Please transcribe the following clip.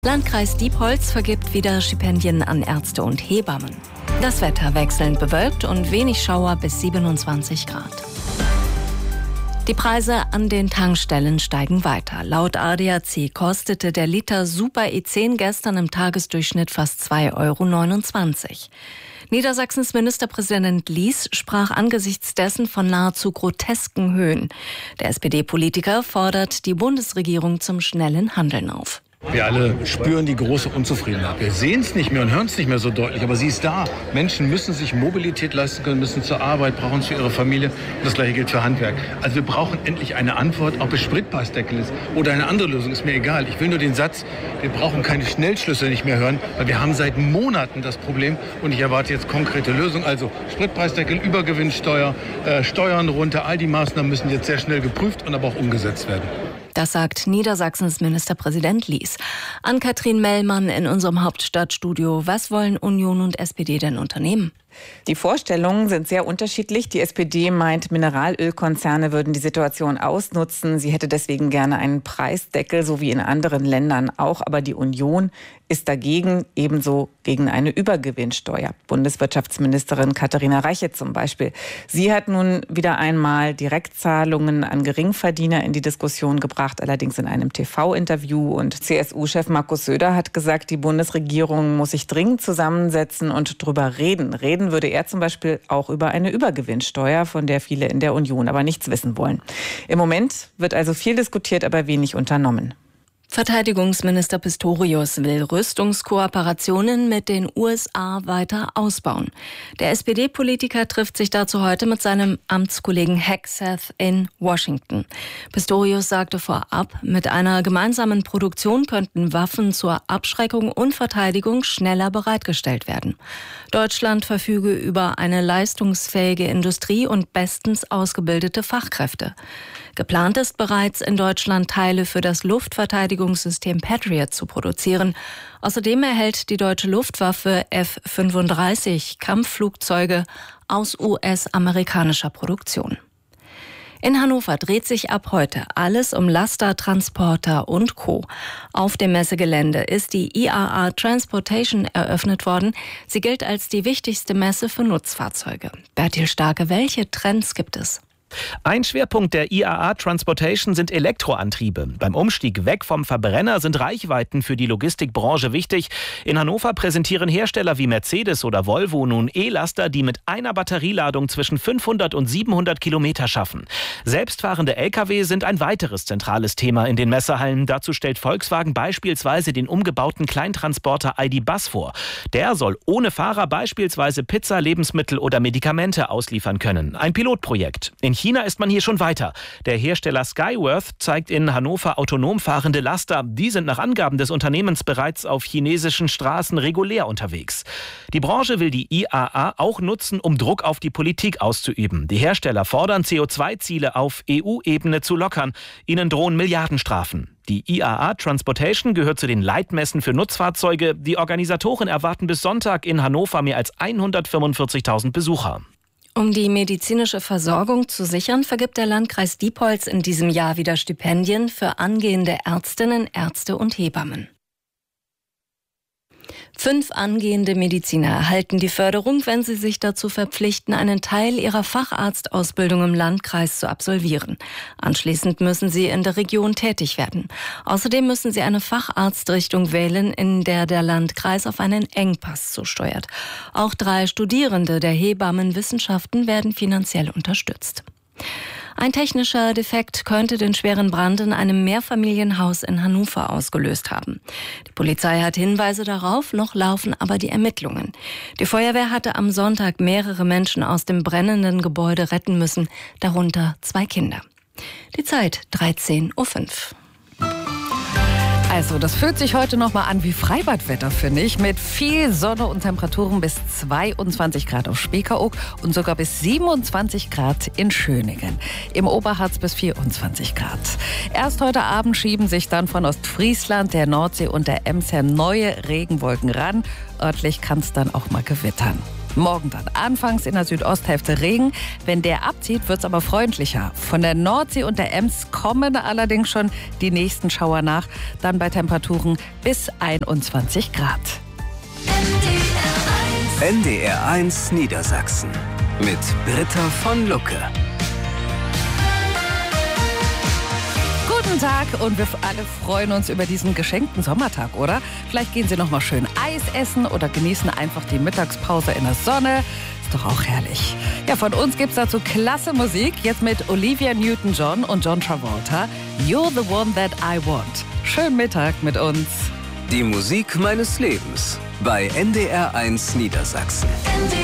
Landkreis Diepholz vergibt wieder Stipendien an Ärzte und Hebammen. Das Wetter wechselnd bewölkt und wenig Schauer bis 27 Grad. Die Preise an den Tankstellen steigen weiter. Laut ADAC kostete der Liter Super E10 gestern im Tagesdurchschnitt fast 2,29 €. Niedersachsens Ministerpräsident Lies sprach angesichts dessen von nahezu grotesken Höhen. Der SPD-Politiker fordert die Bundesregierung zum schnellen Handeln auf. Wir alle spüren die große Unzufriedenheit. Wir sehen es nicht mehr und hören es nicht mehr so deutlich, aber sie ist da. Menschen müssen sich Mobilität leisten können, müssen zur Arbeit, brauchen es für ihre Familie. Und das Gleiche gilt für Handwerk. Also wir brauchen endlich eine Antwort, ob es Spritpreisdeckel ist oder eine andere Lösung, ist mir egal. Ich will nur den Satz, wir brauchen keine Schnellschlüsse nicht mehr hören, weil wir haben seit Monaten das Problem und ich erwarte jetzt konkrete Lösungen. Also Spritpreisdeckel, Übergewinnsteuer, Steuern runter, all die Maßnahmen müssen jetzt sehr schnell geprüft und aber auch umgesetzt werden. Das sagt Niedersachsens Ministerpräsident Lies. Ann-Kathrin Mellmann in unserem Hauptstadtstudio. Was wollen Union und SPD denn unternehmen? Die Vorstellungen sind sehr unterschiedlich. Die SPD meint, Mineralölkonzerne würden die Situation ausnutzen. Sie hätte deswegen gerne einen Preisdeckel, so wie in anderen Ländern auch. Aber die Union ist dagegen, ebenso gegen eine Übergewinnsteuer. Bundeswirtschaftsministerin Katharina Reiche zum Beispiel. Sie hat nun wieder einmal Direktzahlungen an Geringverdiener in die Diskussion gebracht, allerdings in einem TV-Interview. Und CSU-Chef Markus Söder hat gesagt, die Bundesregierung muss sich dringend zusammensetzen und drüber reden. Reden würde er zum Beispiel auch über eine Übergewinnsteuer, von der viele in der Union aber nichts wissen wollen. Im Moment wird also viel diskutiert, aber wenig unternommen. Verteidigungsminister Pistorius will Rüstungskooperationen mit den USA weiter ausbauen. Der SPD-Politiker trifft sich dazu heute mit seinem Amtskollegen Hegseth in Washington. Pistorius sagte vorab, mit einer gemeinsamen Produktion könnten Waffen zur Abschreckung und Verteidigung schneller bereitgestellt werden. Deutschland verfüge über eine leistungsfähige Industrie und bestens ausgebildete Fachkräfte. Geplant ist bereits, in Deutschland Teile für das Luftverteidigungssystem Patriot zu produzieren. Außerdem erhält die deutsche Luftwaffe F-35 Kampfflugzeuge aus US-amerikanischer Produktion. In Hannover dreht sich ab heute alles um Laster, Transporter und Co. Auf dem Messegelände ist die IAA Transportation eröffnet worden. Sie gilt als die wichtigste Messe für Nutzfahrzeuge. Bertil Starke, welche Trends gibt es? Ein Schwerpunkt der IAA Transportation sind Elektroantriebe. Beim Umstieg weg vom Verbrenner sind Reichweiten für die Logistikbranche wichtig. In Hannover präsentieren Hersteller wie Mercedes oder Volvo nun E-Laster, die mit einer Batterieladung zwischen 500 und 700 Kilometer schaffen. Selbstfahrende Lkw sind ein weiteres zentrales Thema in den Messehallen. Dazu stellt Volkswagen beispielsweise den umgebauten Kleintransporter ID. Buzz vor. Der soll ohne Fahrer beispielsweise Pizza, Lebensmittel oder Medikamente ausliefern können. Ein Pilotprojekt. In China ist man hier schon weiter. Der Hersteller Skyworth zeigt in Hannover autonom fahrende Laster. Die sind nach Angaben des Unternehmens bereits auf chinesischen Straßen regulär unterwegs. Die Branche will die IAA auch nutzen, um Druck auf die Politik auszuüben. Die Hersteller fordern, CO2-Ziele auf EU-Ebene zu lockern. Ihnen drohen Milliardenstrafen. Die IAA Transportation gehört zu den Leitmessen für Nutzfahrzeuge. Die Organisatoren erwarten bis Sonntag in Hannover mehr als 145.000 Besucher. Um die medizinische Versorgung zu sichern, vergibt der Landkreis Diepholz in diesem Jahr wieder Stipendien für angehende Ärztinnen, Ärzte und Hebammen. 5 angehende Mediziner erhalten die Förderung, wenn sie sich dazu verpflichten, einen Teil ihrer Facharztausbildung im Landkreis zu absolvieren. Anschließend müssen sie in der Region tätig werden. Außerdem müssen sie eine Facharztrichtung wählen, in der der Landkreis auf einen Engpass zusteuert. Auch 3 Studierende der Hebammenwissenschaften werden finanziell unterstützt. Ein technischer Defekt könnte den schweren Brand in einem Mehrfamilienhaus in Hannover ausgelöst haben. Die Polizei hat Hinweise darauf, noch laufen aber die Ermittlungen. Die Feuerwehr hatte am Sonntag mehrere Menschen aus dem brennenden Gebäude retten müssen, darunter 2 Kinder. Die Zeit 13:05 Uhr. Also, das fühlt sich heute noch mal an wie Freibadwetter, finde ich. Mit viel Sonne und Temperaturen bis 22 Grad auf Spiekeroog und sogar bis 27 Grad in Schöningen. Im Oberharz bis 24 Grad. Erst heute Abend schieben sich dann von Ostfriesland, der Nordsee und der Ems her neue Regenwolken ran. Örtlich kann es dann auch mal gewittern. Morgen dann anfangs in der Südosthälfte Regen. Wenn der abzieht, wird es aber freundlicher. Von der Nordsee und der Ems kommen allerdings schon die nächsten Schauer nach. Dann bei Temperaturen bis 21 Grad. NDR 1 Niedersachsen mit Britta von Lucke. Guten Tag und wir alle freuen uns über diesen geschenkten Sommertag, oder? Vielleicht gehen Sie noch mal schön Eis essen oder genießen einfach die Mittagspause in der Sonne. Ist doch auch herrlich. Ja, von uns gibt's dazu klasse Musik. Jetzt mit Olivia Newton-John und John Travolta. You're the one that I want. Schönen Mittag mit uns. Die Musik meines Lebens bei NDR 1 Niedersachsen.